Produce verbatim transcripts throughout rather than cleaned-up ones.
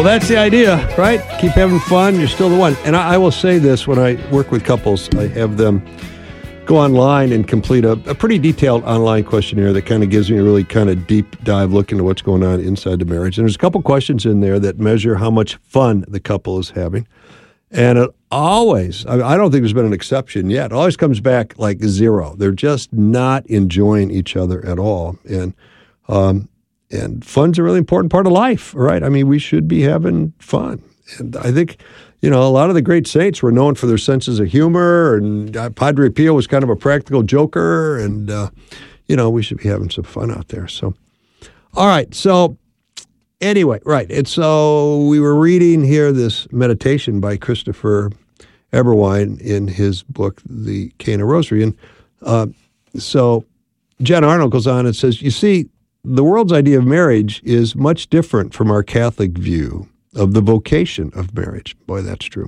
Well, that's the idea, right? Keep having fun. You're still the one. And I, I will say this, when I work with couples, I have them go online and complete a, a pretty detailed online questionnaire that kind of gives me a really kind of deep dive look into what's going on inside the marriage. And there's a couple questions in there that measure how much fun the couple is having. And it always, I, I don't think there's been an exception yet. It always comes back like zero. They're just not enjoying each other at all. And, um, And fun's a really important part of life, right? I mean, we should be having fun. And I think, you know, a lot of the great saints were known for their senses of humor, and uh, Padre Pio was kind of a practical joker, and, uh, you know, we should be having some fun out there. So, all right. So, anyway, right. And so we were reading here this meditation by Christopher Eberwein in his book, The Cana Rosary. And uh, so Jen Arnold goes on and says, you see, the world's idea of marriage is much different from our Catholic view of the vocation of marriage. Boy, that's true.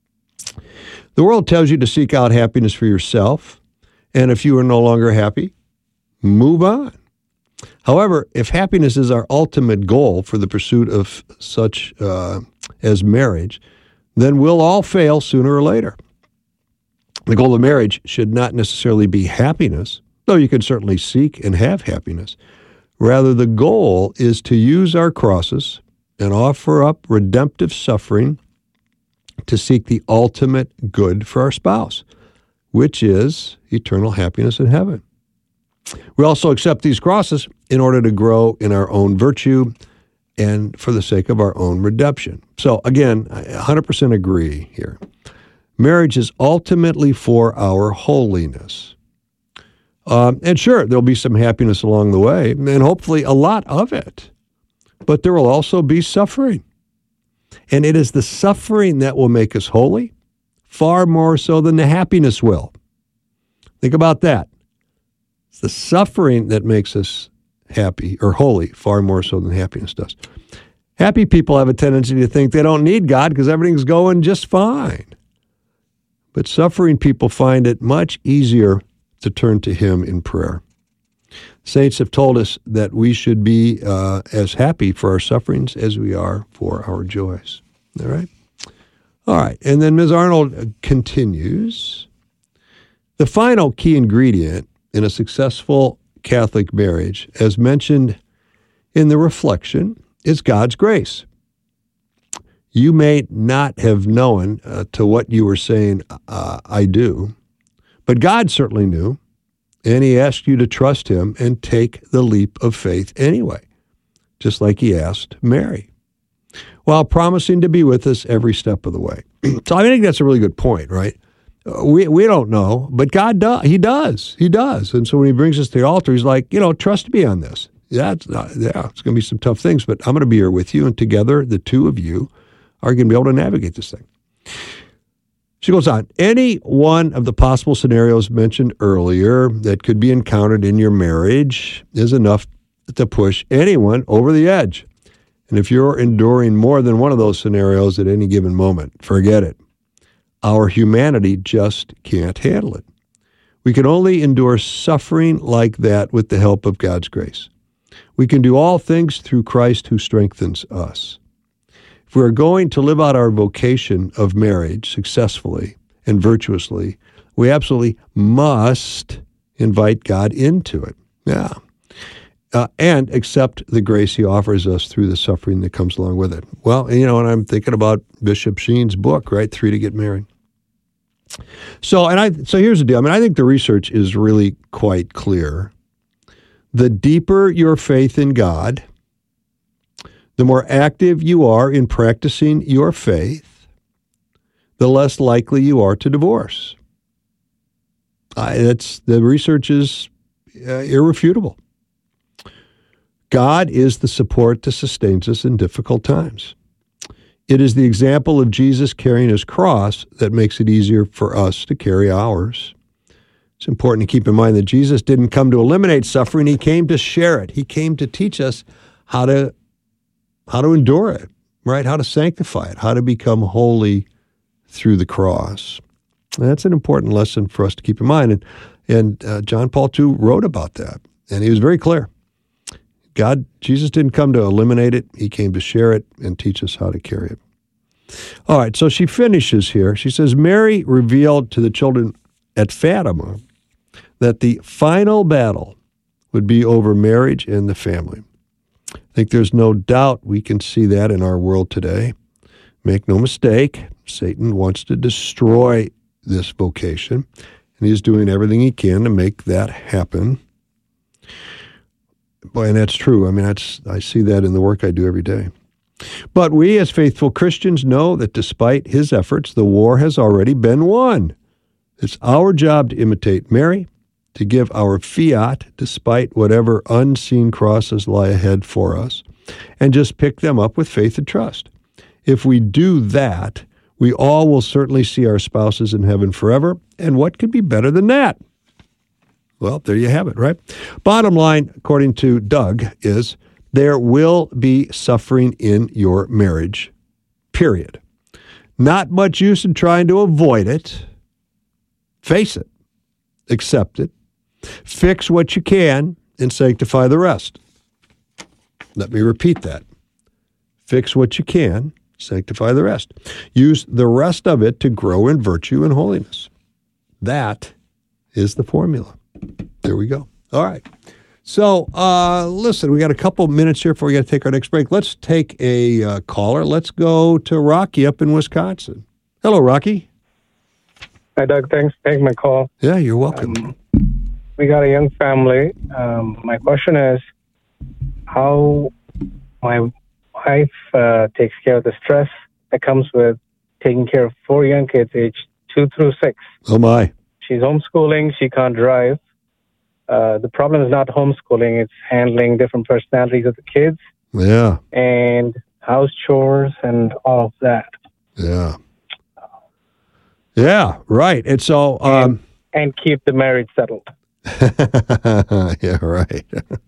The world tells you to seek out happiness for yourself, and if you are no longer happy, move on. However, if happiness is our ultimate goal for the pursuit of such uh, as marriage, then we'll all fail sooner or later. The goal of marriage should not necessarily be happiness, though you can certainly seek and have happiness. Rather, the goal is to use our crosses and offer up redemptive suffering to seek the ultimate good for our spouse, which is eternal happiness in heaven. We also accept these crosses in order to grow in our own virtue and for the sake of our own redemption. So again, I one hundred percent agree here. Marriage is ultimately for our holiness. Um, and sure, there'll be some happiness along the way, and hopefully a lot of it. But there will also be suffering. And it is the suffering that will make us holy, far more so than the happiness will. Think about that. It's the suffering that makes us happy or holy, far more so than happiness does. Happy people have a tendency to think they don't need God because everything's going just fine. But suffering people find it much easier to turn to Him in prayer. Saints have told us that we should be uh, as happy for our sufferings as we are for our joys. All right? All right. And then Miz Arnold continues. The final key ingredient in a successful Catholic marriage, as mentioned in the reflection, is God's grace. You may not have known uh, to what you were saying, uh, I do, but God certainly knew, and He asked you to trust Him and take the leap of faith anyway, just like He asked Mary, while promising to be with us every step of the way. So I think that's a really good point, right? We we don't know, but God does. He does. He does. And so when He brings us to the altar, He's like, you know, trust me on this. Yeah, it's, not, yeah, it's going to be some tough things, but I'm going to be here with you, and together, the two of you are going to be able to navigate this thing. She goes on, any one of the possible scenarios mentioned earlier that could be encountered in your marriage is enough to push anyone over the edge. And if you're enduring more than one of those scenarios at any given moment, forget it. Our humanity just can't handle it. We can only endure suffering like that with the help of God's grace. We can do all things through Christ who strengthens us. If we are going to live out our vocation of marriage successfully and virtuously, we absolutely must invite God into it. Yeah. Uh, and accept the grace He offers us through the suffering that comes along with it. Well, you know, and I'm thinking about Bishop Sheen's book, right? Three to Get Married. So, and I, so here's the deal. I mean, I think the research is really quite clear. The deeper your faith in God, the more active you are in practicing your faith, the less likely you are to divorce. I, that's, the research is uh, irrefutable. God is the support that sustains us in difficult times. It is the example of Jesus carrying His cross that makes it easier for us to carry ours. It's important to keep in mind that Jesus didn't come to eliminate suffering. He came to share it. He came to teach us how to how to endure it, right? How to sanctify it, how to become holy through the cross. And that's an important lesson for us to keep in mind. And, and uh, John Paul the Second wrote about that, and he was very clear. God, Jesus didn't come to eliminate it. He came to share it and teach us how to carry it. All right, so she finishes here. She says, Mary revealed to the children at Fatima that the final battle would be over marriage and the family. I think there's no doubt we can see that in our world today. Make no mistake, Satan wants to destroy this vocation, and he's doing everything he can to make that happen. Boy, and that's true. I mean, that's I see that in the work I do every day. But we as faithful Christians know that despite his efforts, the war has already been won. It's our job to imitate Mary, to give our fiat despite whatever unseen crosses lie ahead for us, and just pick them up with faith and trust. If we do that, we all will certainly see our spouses in heaven forever, and what could be better than that? Well, there you have it, right? Bottom line, according to Doug, is there will be suffering in your marriage, period. Not much use in trying to avoid it. Face it. Accept it. Fix what you can and sanctify the rest. Let me repeat that. Fix what you can, sanctify the rest. Use the rest of it to grow in virtue and holiness. That is the formula. There we go. All right. So, uh, listen, we got a couple minutes here before we got to take our next break. Let's take a uh, caller. Let's go to Rocky up in Wisconsin. Hello, Rocky. Hi, Doug. Thanks for taking my call. Yeah, you're welcome. Um, we got a young family. Um, my question is how my wife uh, takes care of the stress that comes with taking care of four young kids aged two through six. Oh, my. She's homeschooling. She can't drive. Uh, the problem is not homeschooling. It's handling different personalities of the kids. Yeah. And house chores and all of that. Yeah. Yeah, right. And so... Um, and, and keep the marriage settled. Yeah, right.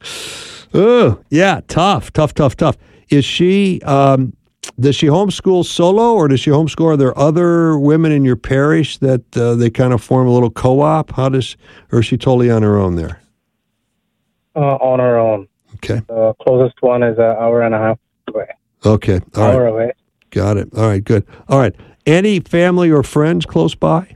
Oh, yeah, tough, tough, tough, tough. Is she... Um, does she homeschool solo, or does she homeschool? Are there other women in your parish that uh, they kind of form a little co-op? How does, or is she totally on her own there? Uh, on her own. Okay. The closest one is an hour and a half away. Okay. All hour right. away. Got it. All right, good. All right. Any family or friends close by?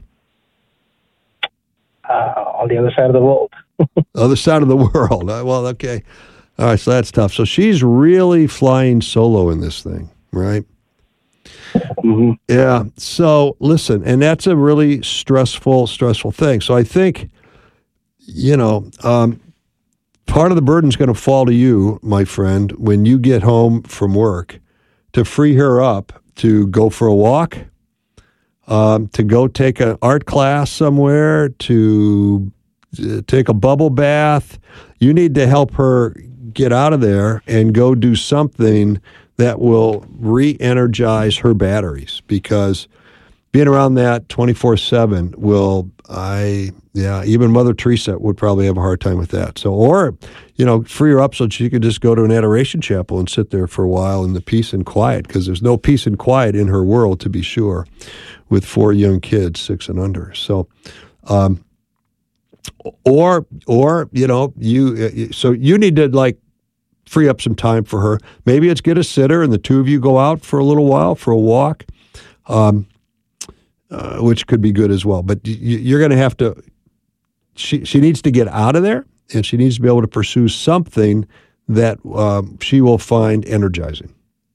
Uh, on the other side of the world. Other side of the world. Uh, well, okay. All right, so that's tough. So she's really flying solo in this thing. Right? Mm-hmm. Yeah. So listen, and that's a really stressful, stressful thing. So I think, you know, um, part of the burden is going to fall to you, my friend, when you get home from work, to free her up to go for a walk, um, to go take an art class somewhere, to uh, take a bubble bath. You need to help her get out of there and go do something that will re-energize her batteries, because being around that twenty-four seven will, I, yeah, even Mother Teresa would probably have a hard time with that. So, or, you know, free her up so she could just go to an adoration chapel and sit there for a while in the peace and quiet, because there's no peace and quiet in her world, to be sure, with four young kids, six and under. So, um, or, or, you know, you, so you need to, like, free up some time for her. Maybe it's get a sitter and the two of you go out for a little while for a walk, um, uh, which could be good as well. But you, you're going to have to, she, she needs to get out of there, and she needs to be able to pursue something that um, she will find energizing.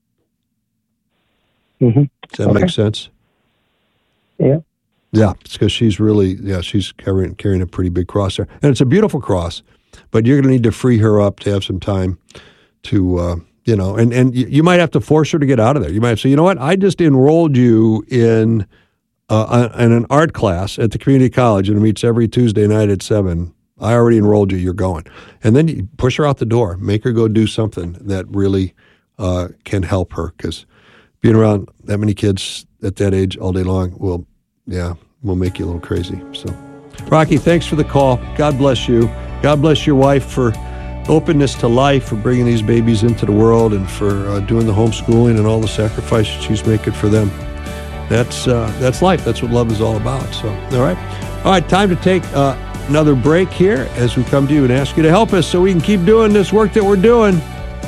Mm-hmm. Does that okay. make sense? Yeah. Yeah, it's because she's really, yeah, she's carrying, carrying a pretty big cross there. And it's a beautiful cross. But you're going to need to free her up to have some time to, uh, you know, and, and you might have to force her to get out of there. You might say, you know what, I just enrolled you in, uh, in an art class at the community college, and it meets every Tuesday night at seven. I already enrolled you, you're going. And then you push her out the door, make her go do something that really uh, can help her, because being around that many kids at that age all day long will, yeah, will make you a little crazy. So, Rocky, thanks for the call. God bless you. God bless your wife for openness to life, for bringing these babies into the world, and for uh, doing the homeschooling and all the sacrifices she's making for them. That's uh, that's life. That's what love is all about. So, all right. All right, time to take uh, another break here as we come to you and ask you to help us so we can keep doing this work that we're doing.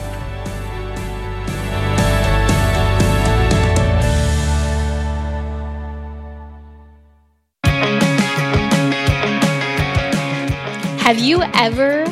Have you ever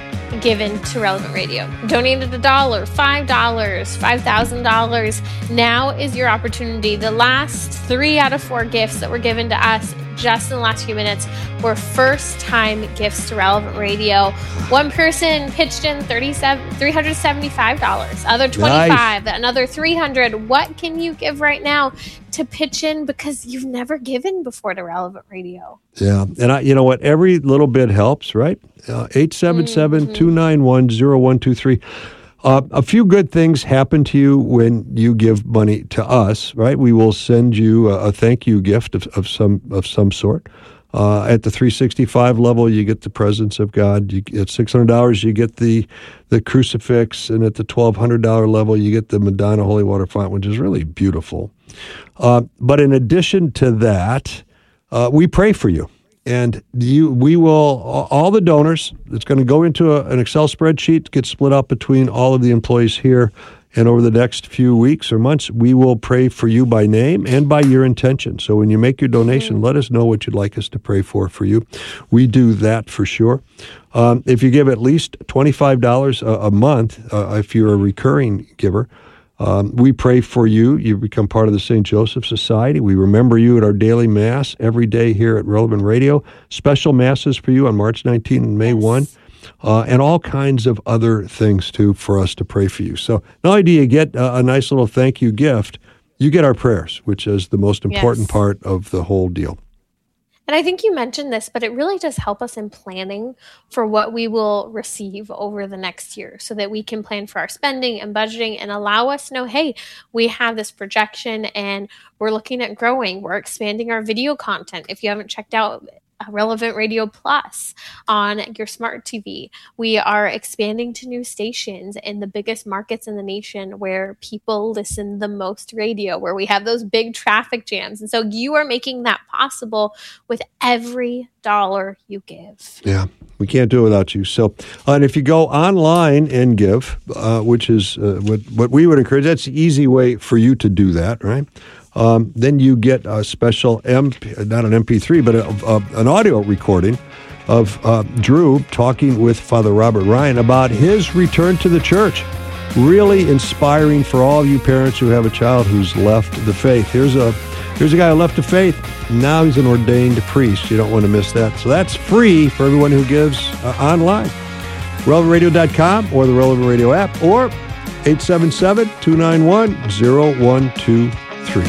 given to Relevant Radio? Donated a dollar, five dollars, five thousand dollars. Now is your opportunity. The last three out of four gifts that were given to us just in the last few minutes were first-time gifts to Relevant Radio. One person pitched in thirty-seven, three hundred seventy-five dollars. Other twenty-five dollars. Nice. Another three hundred dollars. What can you give right now to pitch in because you've never given before to Relevant Radio? Yeah, and I, you know what? Every little bit helps, right? Uh, eight seven seven, two nine one, zero one two three. Uh, a few good things happen to you when you give money to us, right? We will send you a, a thank you gift of, of some of some sort. Uh, at the three sixty-five level, you get the presence of God. You, at six hundred dollars, you get the the crucifix, and at the twelve hundred dollars level, you get the Madonna Holy Water Font, which is really beautiful. Uh, but in addition to that, uh, we pray for you. And you, we will, all the donors, it's going to go into a, an Excel spreadsheet, get split up between all of the employees here. And over the next few weeks or months, we will pray for you by name and by your intention. So when you make your donation, let us know what you'd like us to pray for for you. We do that for sure. Um, if you give at least twenty-five dollars a, a month, uh, if you're a recurring giver, Um, we pray for you. You become part of the Saint Joseph Society. We remember you at our daily Mass every day here at Relevant Radio. Special Masses for you on March nineteenth and May first. Uh, and all kinds of other things, too, for us to pray for you. So not only do you get a, a nice little thank you gift, you get our prayers, which is the most important yes. part of the whole deal. And I think you mentioned this, but it really does help us in planning for what we will receive over the next year so that we can plan for our spending and budgeting and allow us to know, hey, we have this projection and we're looking at growing. We're expanding our video content. If you haven't checked out Relevant Radio Plus on your smart T V. We are expanding to new stations in the biggest markets in the nation where people listen the most radio, where we have those big traffic jams. And so you are making that possible with every dollar you give. Yeah, we can't do it without you. So, uh, and if you go online and give, uh, which is uh, what, what we would encourage, that's the easy way for you to do that, right? Um, then you get a special, M P, not an M P three, but a, a, an audio recording of uh, Drew talking with Father Robert Ryan about his return to the church. Really inspiring for all of you parents who have a child who's left the faith. Here's a here's a guy who left the faith. Now he's an ordained priest. You don't want to miss that. So that's free for everyone who gives uh, online. relevant radio dot com or the Relevant Radio app or eight seven seven, two nine one, zero one two three.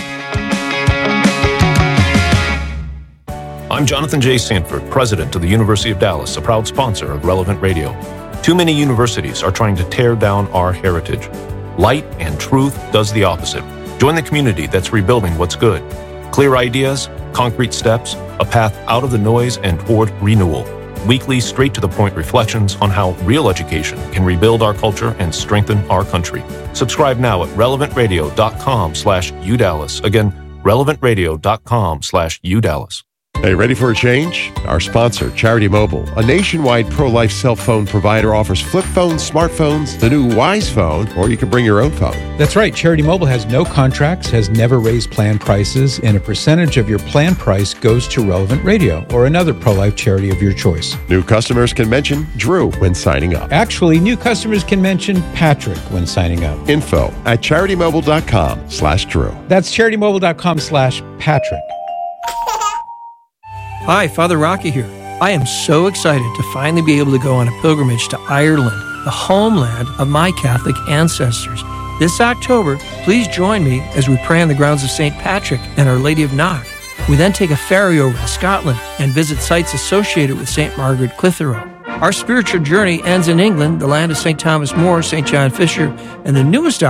I'm Jonathan J. Sanford, president of the University of Dallas, a proud sponsor of Relevant Radio. Too many universities are trying to tear down our heritage. Light and Truth does the opposite. Join the community that's rebuilding what's good. Clear ideas, concrete steps, a path out of the noise and toward renewal. Weekly, straight-to-the-point reflections on how real education can rebuild our culture and strengthen our country. Subscribe now at relevant radio dot com slash U Dallas. Again, relevant radio dot com slash U Dallas. Hey, ready for a change? Our sponsor, Charity Mobile, a nationwide pro-life cell phone provider, offers flip phones, smartphones, the new Wise phone, or you can bring your own phone. That's right. Charity Mobile has no contracts, has never raised plan prices, and a percentage of your plan price goes to Relevant Radio or another pro-life charity of your choice. New customers can mention Drew when signing up. Actually, new customers can mention Patrick when signing up. Info at charity mobile dot com slash Drew. That's charity mobile dot com slash Patrick. Hi, Father Rocky here. I am so excited to finally be able to go on a pilgrimage to Ireland, the homeland of my Catholic ancestors. This October, please join me as we pray on the grounds of Saint Patrick and Our Lady of Knock. We then take a ferry over to Scotland and visit sites associated with Saint Margaret Clitheroe. Our spiritual journey ends in England, the land of Saint Thomas More, Saint John Fisher, and the newest